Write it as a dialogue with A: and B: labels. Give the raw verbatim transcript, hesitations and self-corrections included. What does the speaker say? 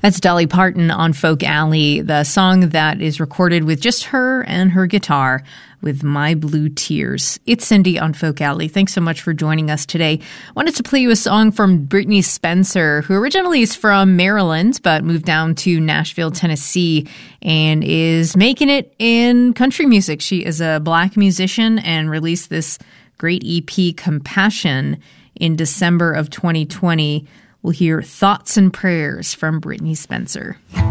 A: That's Dolly Parton on Folk Alley, the song that is recorded with just her and her guitar with My Blue Tears. It's Cindy on Folk Alley. Thanks so much for joining us today. Wanted to play you a song from Brittney Spencer, who originally is from Maryland, but moved down to Nashville, Tennessee, and is making it in country music. She is a Black musician and released this great E P, Compassion, in December of twenty twenty. We'll hear Thoughts and Prayers from Brittney Spencer.